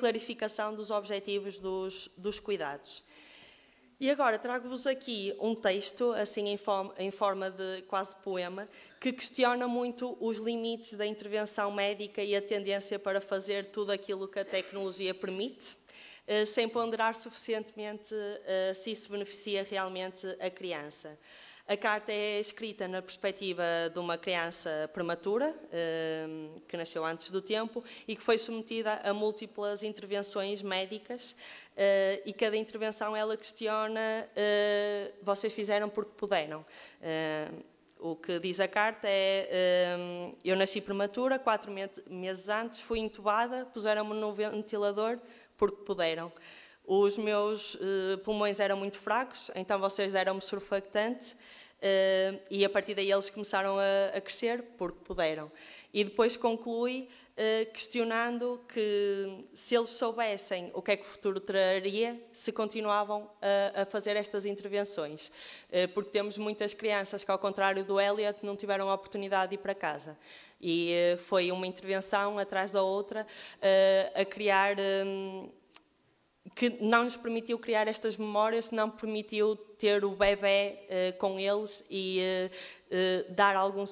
clarificação dos objetivos dos cuidados. E agora trago-vos aqui um texto, assim em forma de quase poema, que questiona muito os limites da intervenção médica e a tendência para fazer tudo aquilo que a tecnologia permite, sem ponderar suficientemente se isso beneficia realmente a criança. A carta é escrita na perspectiva de uma criança prematura, que nasceu antes do tempo e que foi submetida a múltiplas intervenções médicas, e cada intervenção ela questiona: vocês fizeram porque puderam. O que diz a carta é: eu nasci prematura, 4 meses antes, fui intubada, puseram-me no ventilador porque puderam. Os meus pulmões eram muito fracos, então vocês deram-me surfactante, e a partir daí eles começaram a crescer porque puderam. E depois conclui questionando que se eles soubessem o que é que o futuro traria, se continuavam a fazer estas intervenções. Porque temos muitas crianças que, ao contrário do Elliot, não tiveram a oportunidade de ir para casa. E foi uma intervenção atrás da outra a criar... que não nos permitiu criar estas memórias, não permitiu ter o bebê com eles e dar algum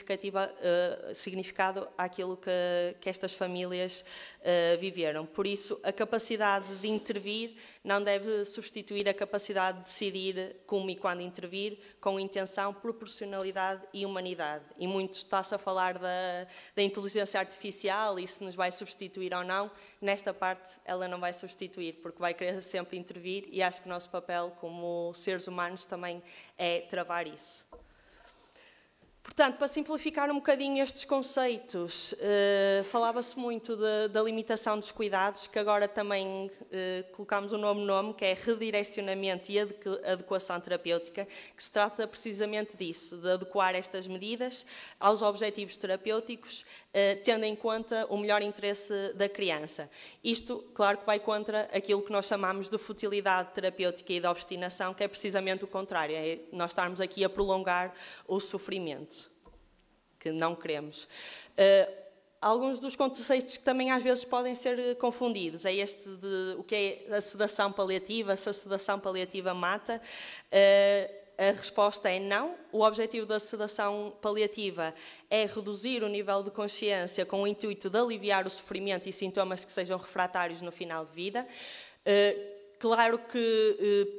significado àquilo que estas famílias viveram. Por isso, a capacidade de intervir não deve substituir a capacidade de decidir como e quando intervir, com intenção, proporcionalidade e humanidade. E muito está-se a falar da inteligência artificial e se nos vai substituir ou não. Nesta parte, ela não vai substituir, porque vai querer sempre intervir, e acho que o nosso papel como seres humanos também é travar isso. Portanto, para simplificar um bocadinho estes conceitos, falava-se muito da limitação dos cuidados, que agora também colocamos um novo nome, que é redirecionamento e adequação terapêutica, que se trata precisamente disso, de adequar estas medidas aos objetivos terapêuticos, tendo em conta o melhor interesse da criança. Isto, claro, que vai contra aquilo que nós chamamos de futilidade terapêutica e de obstinação, que é precisamente o contrário, é nós estarmos aqui a prolongar o sofrimento, que não queremos. Alguns dos conceitos que também às vezes podem ser confundidos é este de o que é a sedação paliativa, se a sedação paliativa mata. A resposta é não. O objetivo da sedação paliativa é reduzir o nível de consciência com o intuito de aliviar o sofrimento e sintomas que sejam refratários no final de vida. Claro que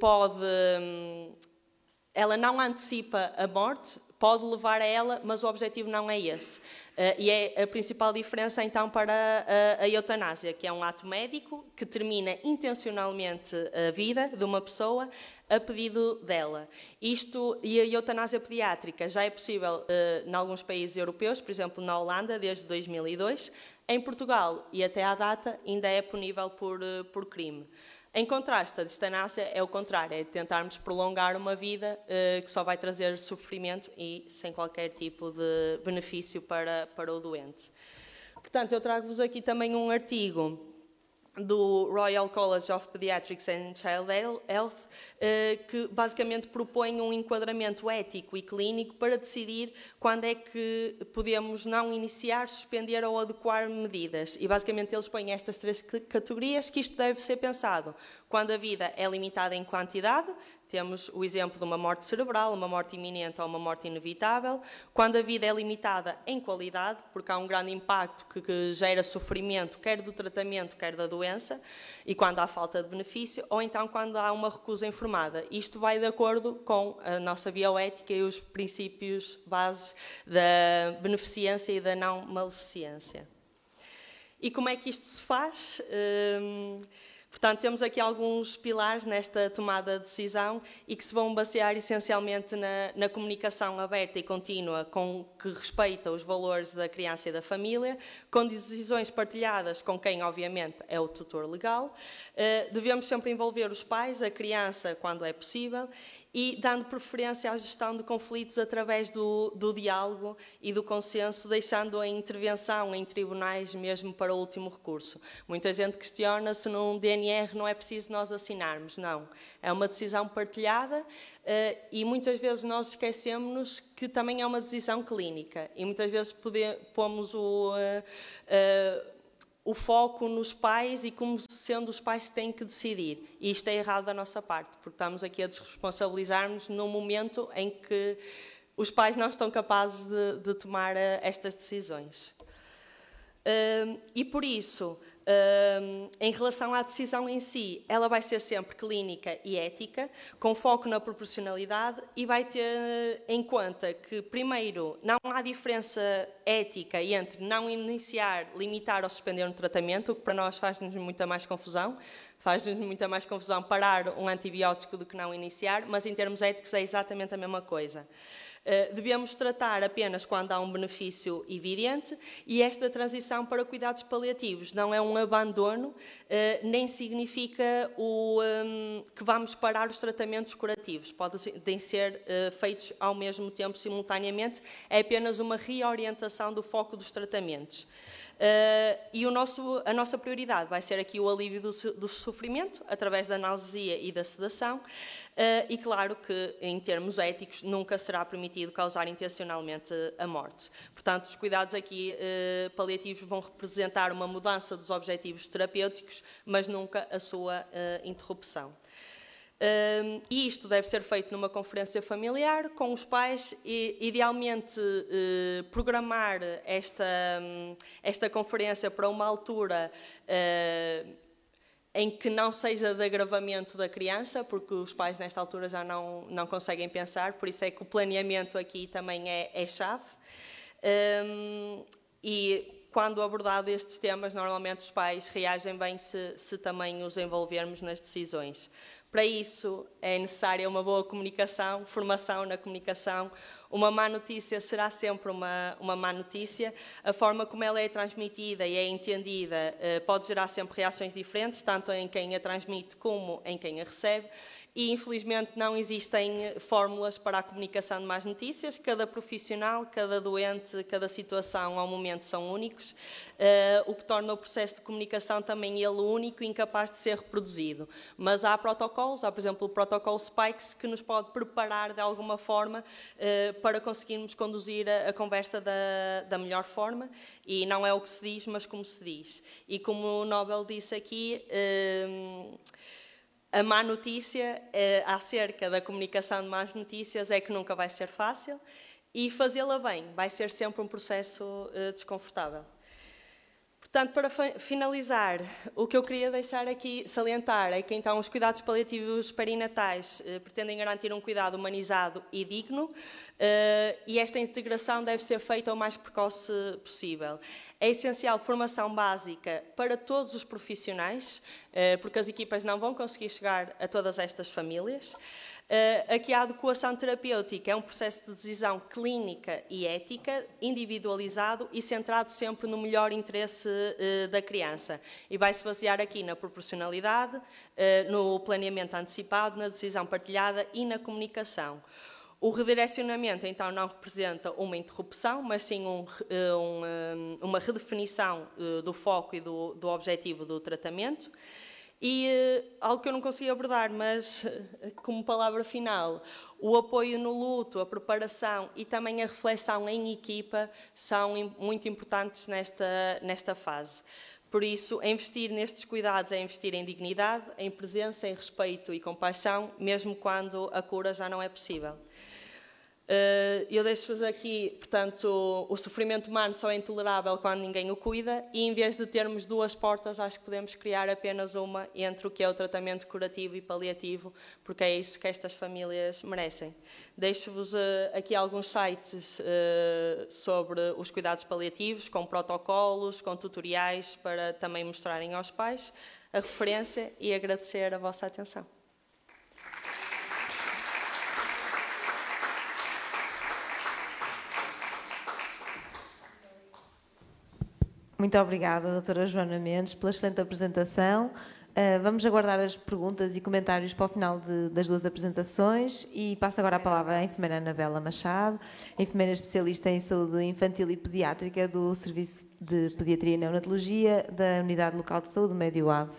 ela não antecipa a morte, pode levar a ela, mas o objetivo não é esse. E é a principal diferença, então, para a eutanásia, que é um ato médico que termina intencionalmente a vida de uma pessoa a pedido dela. Isto, e a eutanásia pediátrica já é possível em alguns países europeus, por exemplo, na Holanda, desde 2002. Em Portugal, e até à data, ainda é punível por crime. Em contraste, a distanásia é o contrário, é tentarmos prolongar uma vida que só vai trazer sofrimento e sem qualquer tipo de benefício para o doente. Portanto, eu trago-vos aqui também um artigo do Royal College of Pediatrics and Child Health, que basicamente propõe um enquadramento ético e clínico para decidir quando é que podemos não iniciar, suspender ou adequar medidas. E basicamente eles põem estas 3 categorias, que isto deve ser pensado quando a vida é limitada em quantidade. Temos o exemplo de uma morte cerebral, uma morte iminente ou uma morte inevitável. Quando a vida é limitada em qualidade, porque há um grande impacto que gera sofrimento, quer do tratamento, quer da doença, e quando há falta de benefício, ou então quando há uma recusa informada. Isto vai de acordo com a nossa bioética e os princípios bases da beneficência e da não maleficência. E como é que isto se faz? Portanto, temos aqui alguns pilares nesta tomada de decisão e que se vão basear essencialmente na comunicação aberta e contínua com que respeita os valores da criança e da família, com decisões partilhadas com quem, obviamente, é o tutor legal. Devemos sempre envolver os pais, a criança, quando é possível, e dando preferência à gestão de conflitos através do diálogo e do consenso, deixando a intervenção em tribunais mesmo para o último recurso. Muita gente questiona se num DNR não é preciso nós assinarmos. Não, é uma decisão partilhada e muitas vezes nós esquecemos-nos que também é uma decisão clínica e muitas vezes pomos o foco nos pais e como sendo os pais que têm que decidir. E isto é errado da nossa parte, porque estamos aqui a desresponsabilizar-nos num momento em que os pais não estão capazes de tomar estas decisões. E por isso, em relação à decisão em si, ela vai ser sempre clínica e ética, com foco na proporcionalidade e vai ter em conta que, primeiro, não há diferença ética entre não iniciar, limitar ou suspender um tratamento, o que para nós faz-nos muita mais confusão. Faz-nos muita mais confusão parar um antibiótico do que não iniciar, mas em termos éticos é exatamente a mesma coisa. Devemos tratar apenas quando há um benefício evidente e esta transição para cuidados paliativos não é um abandono, nem significa que vamos parar os tratamentos curativos. Podem ser feitos ao mesmo tempo, simultaneamente, é apenas uma reorientação do foco dos tratamentos. E a nossa prioridade vai ser aqui o alívio do sofrimento, através da analgesia e da sedação, e claro que, em termos éticos, nunca será permitido causar intencionalmente a morte. Portanto, os cuidados aqui paliativos vão representar uma mudança dos objetivos terapêuticos, mas nunca a sua interrupção. E isto deve ser feito numa conferência familiar com os pais e, idealmente, programar esta conferência para uma altura em que não seja de agravamento da criança, porque os pais nesta altura já não conseguem pensar, por isso é que o planeamento aqui também é chave. E quando abordado estes temas, normalmente os pais reagem bem se também os envolvermos nas decisões. Para isso é necessária uma boa comunicação, formação na comunicação. Uma má notícia será sempre uma má notícia. A forma como ela é transmitida e é entendida pode gerar sempre reações diferentes, tanto em quem a transmite como em quem a recebe. E, infelizmente, não existem fórmulas para a comunicação de más notícias. Cada profissional, cada doente, cada situação ao momento são únicos, o que torna o processo de comunicação também ele único e incapaz de ser reproduzido. Mas há protocolos, há, por exemplo, o protocolo SPIKES, que nos pode preparar de alguma forma para conseguirmos conduzir a conversa da melhor forma. E não é o que se diz, mas como se diz. E como o Nobel disse aqui, a má notícia acerca da comunicação de más notícias é que nunca vai ser fácil e fazê-la bem vai ser sempre um processo desconfortável. Portanto, para finalizar, o que eu queria deixar aqui, salientar, é que então os cuidados paliativos perinatais pretendem garantir um cuidado humanizado e digno e esta integração deve ser feita o mais precoce possível. É essencial formação básica para todos os profissionais, porque as equipas não vão conseguir chegar a todas estas famílias. Aqui a adequação terapêutica é um processo de decisão clínica e ética, individualizado e centrado sempre no melhor interesse da criança. E vai-se basear aqui na proporcionalidade, no planeamento antecipado, na decisão partilhada e na comunicação. O redirecionamento, então, não representa uma interrupção, mas sim uma redefinição do foco e do objetivo do tratamento. E algo que eu não consegui abordar, mas como palavra final, o apoio no luto, a preparação e também a reflexão em equipa são muito importantes nesta fase. Por isso, investir nestes cuidados é investir em dignidade, em presença, em respeito e compaixão, mesmo quando a cura já não é possível. Eu deixo-vos aqui, portanto, o sofrimento humano só é intolerável quando ninguém o cuida e, em vez de termos duas portas, acho que podemos criar apenas uma entre o que é o tratamento curativo e paliativo, porque é isso que estas famílias merecem. Deixo-vos aqui alguns sites sobre os cuidados paliativos, com protocolos, com tutoriais, para também mostrarem aos pais a referência e agradecer a vossa atenção. Muito obrigada, doutora Joana Mendes, pela excelente apresentação. Vamos aguardar as perguntas e comentários para o final das duas apresentações e passo agora a palavra à enfermeira Anabela Machado, enfermeira especialista em saúde infantil e pediátrica do Serviço de Pediatria e Neonatologia da Unidade Local de Saúde Médio Ave.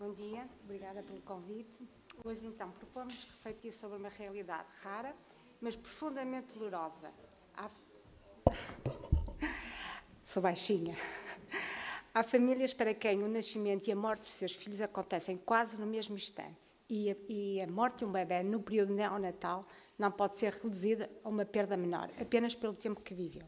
Bom dia, obrigada pelo convite. Hoje, então, propomos refletir sobre uma realidade rara, mas profundamente dolorosa. Sou baixinha. Há famílias para quem o nascimento e a morte dos seus filhos acontecem quase no mesmo instante. E a morte de um bebê no período neonatal não pode ser reduzida a uma perda menor, apenas pelo tempo que viveu.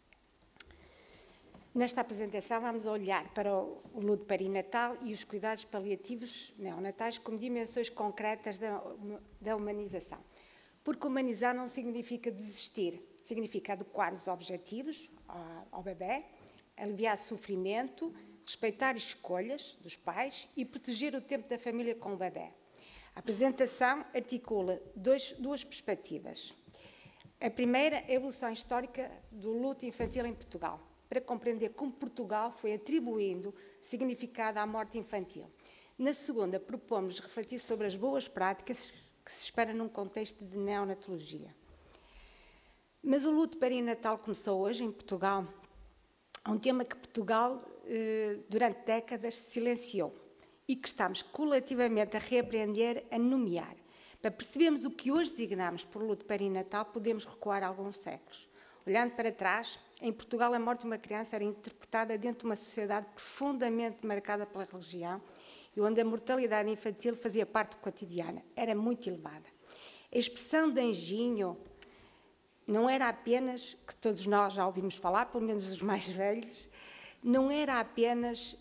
Nesta apresentação vamos olhar para o luto perinatal e os cuidados paliativos neonatais como dimensões concretas da humanização. Porque humanizar não significa desistir, significa adequar os objetivos ao bebê, aliviar sofrimento, respeitar escolhas dos pais e proteger o tempo da família com o bebê. A apresentação articula duas perspectivas. A primeira é a evolução histórica do luto infantil em Portugal, para compreender como Portugal foi atribuindo significado à morte infantil. Na segunda, propomos refletir sobre as boas práticas que se espera num contexto de neonatologia. Mas o luto perinatal começou hoje em Portugal. É um tema que Portugal, durante décadas, silenciou e que estamos coletivamente a reaprender a nomear. Para percebermos o que hoje designamos por luto perinatal, podemos recuar alguns séculos. Olhando para trás, em Portugal a morte de uma criança era interpretada dentro de uma sociedade profundamente marcada pela religião e onde a mortalidade infantil fazia parte cotidiana, era muito elevada. A expressão de anjinho não era apenas, que todos nós já ouvimos falar, pelo menos os mais velhos, não era apenas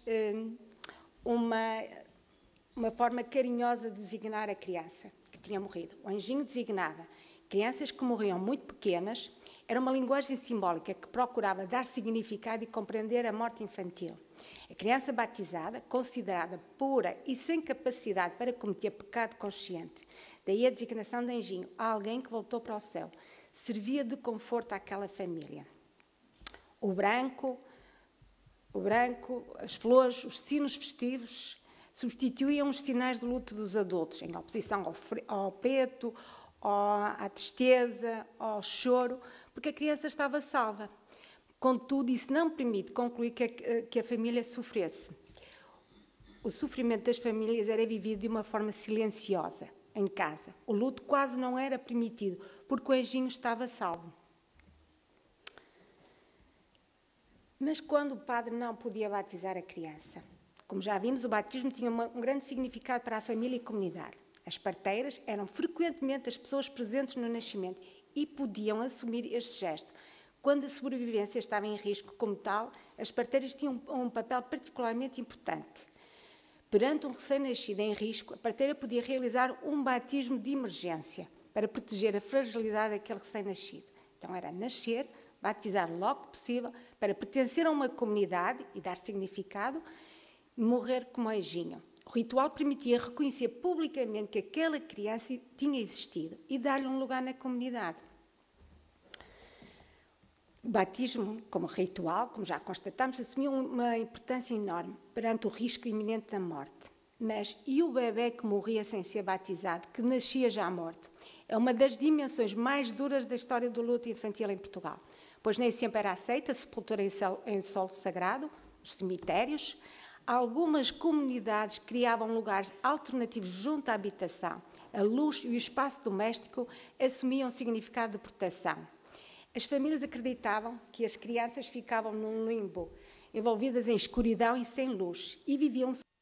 uma forma carinhosa de designar a criança que tinha morrido. O anjinho designava crianças que morriam muito pequenas. Era uma linguagem simbólica que procurava dar significado e compreender a morte infantil. A criança batizada, considerada pura e sem capacidade para cometer pecado consciente, daí a designação de anjinho, a alguém que voltou para o céu, servia de conforto àquela família. O branco, as flores, os sinos festivos substituíam os sinais de luto dos adultos, em oposição ao preto, à tristeza, ao choro, porque a criança estava salva. Contudo, isso não permite concluir que a família sofresse. O sofrimento das famílias era vivido de uma forma silenciosa, em casa. O luto quase não era permitido, porque o anjinho estava salvo. Mas quando o padre não podia batizar a criança? Como já vimos, o batismo tinha um grande significado para a família e comunidade. As parteiras eram frequentemente as pessoas presentes no nascimento e podiam assumir este gesto. Quando a sobrevivência estava em risco como tal, as parteiras tinham um papel particularmente importante. Perante um recém-nascido em risco, a parteira podia realizar um batismo de emergência para proteger a fragilidade daquele recém-nascido. Então era nascer, batizar logo que possível, para pertencer a uma comunidade e dar significado, e morrer como anjinho. O ritual permitia reconhecer publicamente que aquela criança tinha existido e dar-lhe um lugar na comunidade. O batismo, como ritual, como já constatamos, assumia uma importância enorme perante o risco iminente da morte. Mas e o bebê que morria sem ser batizado, que nascia já morto? É uma das dimensões mais duras da história do luto infantil em Portugal, pois nem sempre era aceita a sepultura em solo sagrado, os cemitérios. Algumas comunidades criavam lugares alternativos junto à habitação. A luz e o espaço doméstico assumiam significado de proteção. As famílias acreditavam que as crianças ficavam num limbo, envolvidas em escuridão e sem luz, e viviam